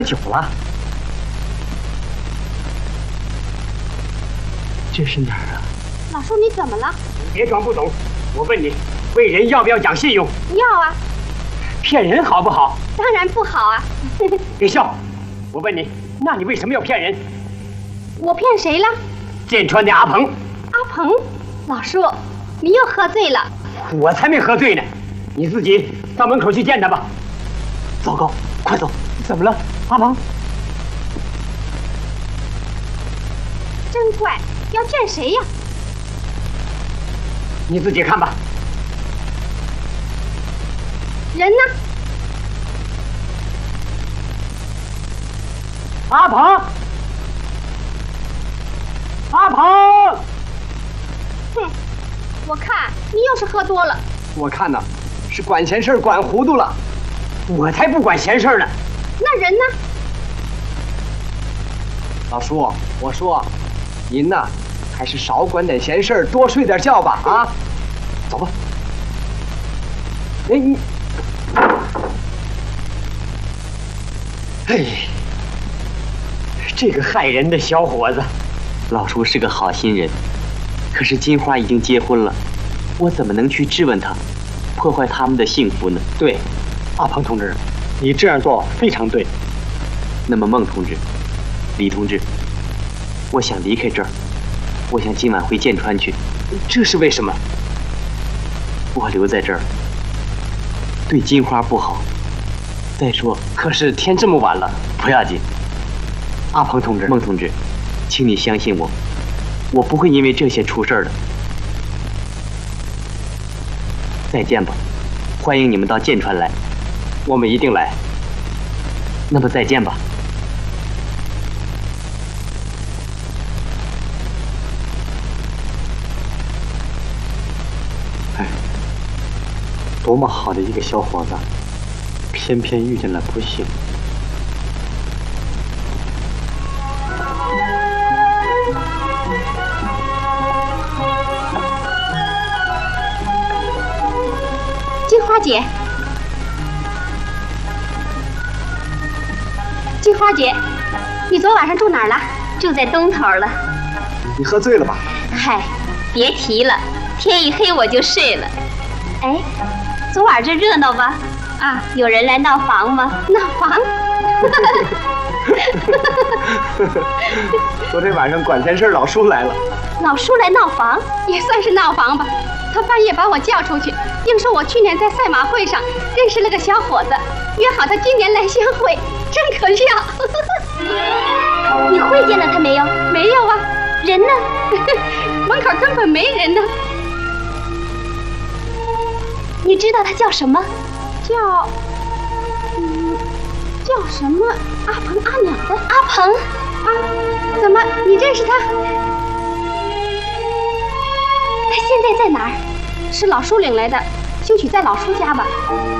久了。这是哪儿啊？ 老叔，你怎么了？ 别装不懂，我问你，为人要不要讲信用？ 要啊。 骗人好不好？ 当然不好啊。 别笑，我问你，那你为什么要骗人？ 我骗谁了？ 剑川的阿鹏。 阿鹏，老叔，你又喝醉了。 我才没喝醉呢，你自己到门口去见他吧。糟糕，快走！怎么了，阿鹏？ 真怪，要见谁呀？ 你自己看吧。 人呢？ 阿鹏，阿鹏！ 哼，我看你又是喝多了。 我看呐，是管闲事管糊涂了。我才不管闲事呢。 那人呢？ 老叔，我说，您呐，还是少管点闲事，多睡点觉吧。啊，走吧。哎，你，哎，这个害人的小伙子。 老叔是个好心人，可是金花已经结婚了，我怎么能去质问他，破坏他们的幸福呢？ 对，阿鹏同志，你这样做非常对。 那么孟同志、李同志，我想离开这儿，我想今晚回剑川去。 这是为什么？ 我留在这儿对金花不好。再说， 可是天这么晚了。 不要紧， 阿鹏同志、 孟同志，请你相信我，我不会因为这些出事儿的。再见吧，欢迎你们到剑川来。 我们一定来。 那么再见吧。 哎，多么好的一个小伙子，偏偏遇见了不幸。 金花姐，金花姐，你昨晚上住哪儿了？ 住在东头了。 你喝醉了吧？ 嗨，别提了，天一黑我就睡了。哎，昨晚这热闹吧？啊，有人来闹房吗？ 闹房？ 昨天晚上管闲事老叔来了。 老叔来闹房，也算是闹房吧。他半夜把我叫出去，硬说我去年在赛马会上认识了个小伙子，约好他今年来相会，真可笑。 你会见到他没有？ 没有啊。 人呢？ 门口根本没人呢。 你知道他叫什么？ 叫什么？阿鹏阿鸟的阿鹏啊？怎么你认识他？ 他现在在哪儿？ 是老叔领来的，兴许在老叔家吧。